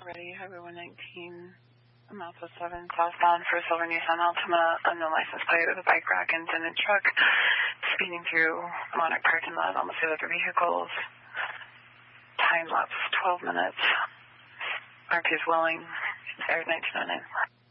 Ready, Highway 119, Alpha 7, southbound for Silver Nissan Altima, unknown license plate with a bike rack and dented truck, speeding through Monarch parking lot, almost with other vehicles. Time lapse 12 minutes. RP is Welling, Air 1909.